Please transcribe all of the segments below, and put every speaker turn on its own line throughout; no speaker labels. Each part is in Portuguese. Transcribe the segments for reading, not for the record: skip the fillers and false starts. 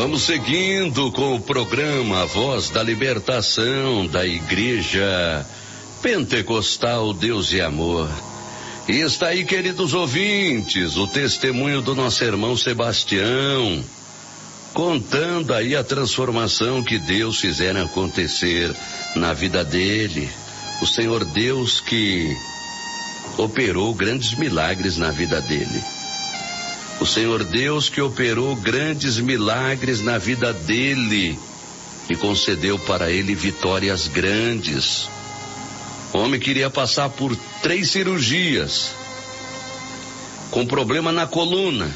Vamos seguindo com o programa Voz da Libertação da Igreja Pentecostal Deus e Amor. E está aí, queridos ouvintes, o testemunho do nosso irmão Sebastião, contando aí a transformação que Deus fizera acontecer na vida dele. O Senhor Deus que operou grandes milagres na vida dele. O Senhor Deus que operou grandes milagres na vida dele e concedeu para ele vitórias grandes. O homem queria passar por 3 cirurgias, com problema na coluna.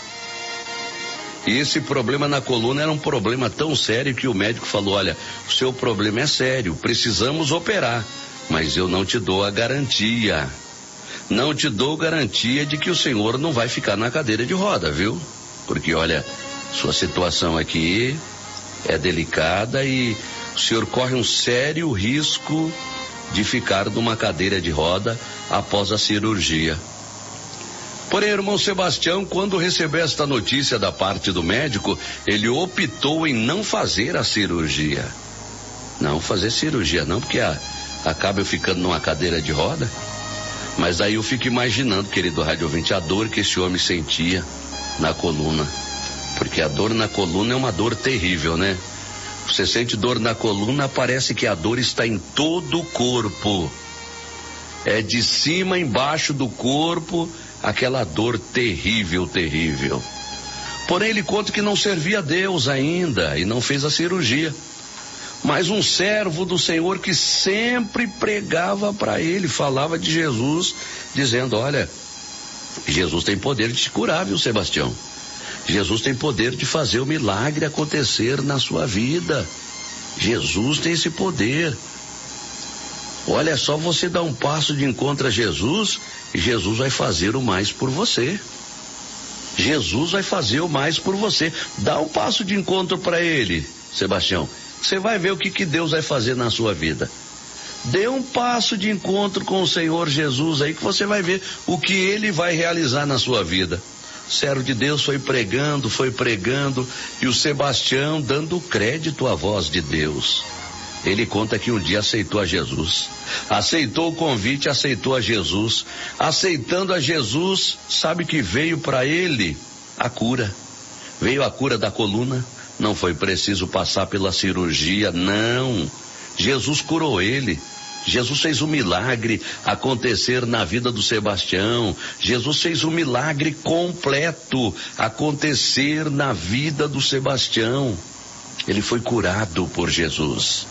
E esse problema na coluna era um problema tão sério que o médico falou: olha, o seu problema é sério, precisamos operar, mas eu não te dou a garantia. Não te dou garantia de que o senhor não vai ficar na cadeira de roda, viu? Porque, olha, sua situação aqui é delicada e o senhor corre um sério risco de ficar numa cadeira de roda após a cirurgia. Porém, irmão Sebastião, quando recebeu esta notícia da parte do médico, ele optou em não fazer a cirurgia. Não fazer cirurgia não, porque acaba eu ficando numa cadeira de roda. Mas aí eu fico imaginando, querido rádio ouvinte, a dor que esse homem sentia na coluna. Porque a dor na coluna é uma dor terrível, né? Você sente dor na coluna, parece que a dor está em todo o corpo. É de cima embaixo do corpo, aquela dor terrível, terrível. Porém, ele conta que não servia a Deus ainda e não fez a cirurgia. Mas um servo do Senhor que sempre pregava para ele, falava de Jesus, dizendo: olha, Jesus tem poder de te curar, viu, Sebastião? Jesus tem poder de fazer o milagre acontecer na sua vida. Jesus tem esse poder. Olha, é só você dar um passo de encontro a Jesus e Jesus vai fazer o mais por você. Jesus vai fazer o mais por você. Dá um passo de encontro para ele, Sebastião. Você vai ver o que Deus vai fazer na sua vida. Dê um passo de encontro com o Senhor Jesus aí, que você vai ver o que ele vai realizar na sua vida. O servo de Deus foi pregando, e o Sebastião dando crédito à voz de Deus. Ele conta que um dia aceitou a Jesus. Aceitou o convite, aceitou a Jesus. Aceitando a Jesus, sabe que veio para ele a cura. Veio a cura da coluna. Não foi preciso passar pela cirurgia, não. Jesus curou ele. Jesus fez um milagre acontecer na vida do Sebastião. Jesus fez um milagre completo acontecer na vida do Sebastião. Ele foi curado por Jesus.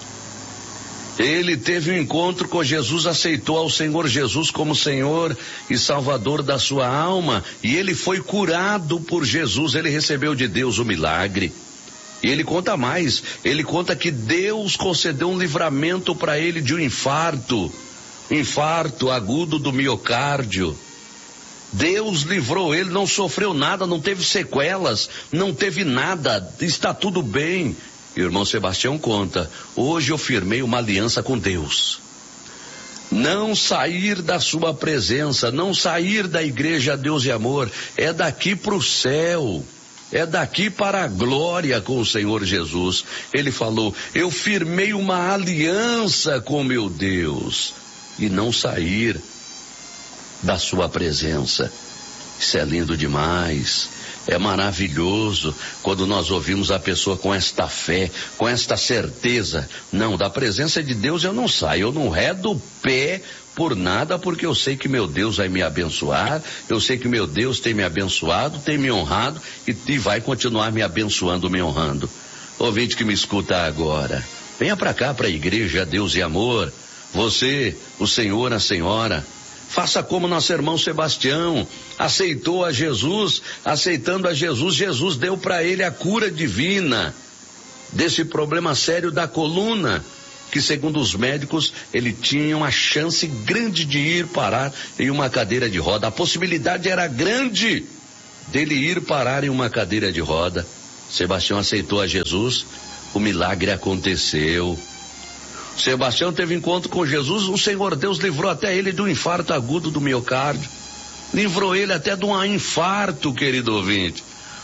Ele teve um encontro com Jesus, aceitou ao Senhor Jesus como Senhor e Salvador da sua alma, e ele foi curado por Jesus. Ele recebeu de Deus o milagre. E ele conta mais, ele conta que Deus concedeu um livramento para ele de um infarto agudo do miocárdio. Deus livrou ele, não sofreu nada, não teve sequelas, não teve nada, está tudo bem. E o irmão Sebastião conta: hoje eu firmei uma aliança com Deus. Não sair da sua presença, não sair da igreja Deus e Amor, é daqui para o céu. É daqui para a glória com o Senhor Jesus. Ele falou: eu firmei uma aliança com meu Deus e não sair da sua presença. Isso é lindo demais. É maravilhoso quando nós ouvimos a pessoa com esta fé, com esta certeza. Não, da presença de Deus eu não saio, eu não redo o pé por nada, porque eu sei que meu Deus vai me abençoar, eu sei que meu Deus tem me abençoado, tem me honrado e vai continuar me abençoando, me honrando. Ouvinte que me escuta agora, venha para cá, para a igreja Deus e Amor, você, o senhor, a senhora, faça como nosso irmão Sebastião, aceitou a Jesus, aceitando a Jesus, Jesus deu para ele a cura divina desse problema sério da coluna, que segundo os médicos, ele tinha uma chance grande de ir parar em uma cadeira de roda. A possibilidade era grande dele ir parar em uma cadeira de roda. Sebastião aceitou a Jesus, o milagre aconteceu. Sebastião teve encontro com Jesus, o Senhor Deus livrou até ele de um infarto agudo do miocárdio. Livrou ele até de um infarto, querido ouvinte.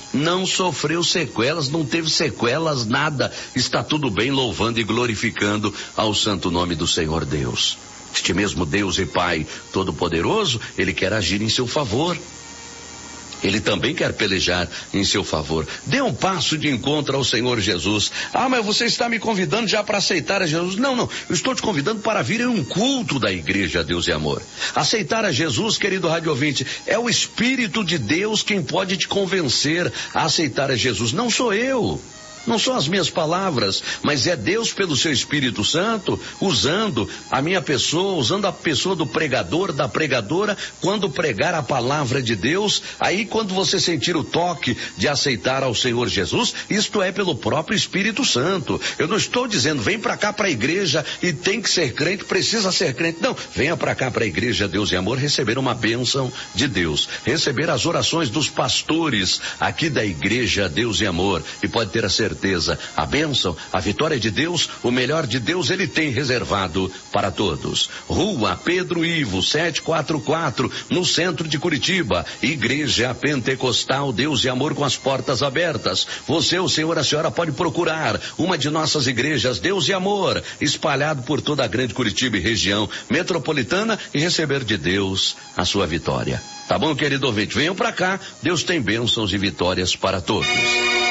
não sofreu sequelas, não teve sequelas, nada. Está tudo bem, louvando e glorificando ao santo nome do Senhor Deus. Este mesmo Deus e Pai Todo-Poderoso, Ele quer agir em seu favor. Ele também quer pelejar em seu favor. Dê um passo de encontro ao Senhor Jesus. Ah, mas você está me convidando já para aceitar a Jesus. Não, eu estou te convidando para vir em um culto da igreja Deus e Amor. Aceitar a Jesus, querido rádio ouvinte, é o Espírito de Deus quem pode te convencer a aceitar a Jesus. Não sou eu. Não são as minhas palavras, mas é Deus pelo seu Espírito Santo, usando a minha pessoa, usando a pessoa do pregador, da pregadora, quando pregar a palavra de Deus. Aí quando você sentir o toque de aceitar ao Senhor Jesus, isto é pelo próprio Espírito Santo. Eu não estou dizendo, vem para cá para a igreja e tem que ser crente, precisa ser crente. Não, venha para cá para a igreja Deus e Amor, receber uma bênção de Deus, receber as orações dos pastores aqui da igreja Deus e Amor, e pode ter a certeza, a bênção, a vitória de Deus, o melhor de Deus Ele tem reservado para todos. Rua Pedro Ivo 744, no centro de Curitiba, Igreja Pentecostal Deus e Amor, com as portas abertas. Você, o senhor, a senhora pode procurar uma de nossas igrejas Deus e Amor, espalhado por toda a grande Curitiba e região metropolitana, e receber de Deus a sua vitória. Tá bom, querido ouvinte? Venham para cá, Deus tem bênçãos e vitórias para todos.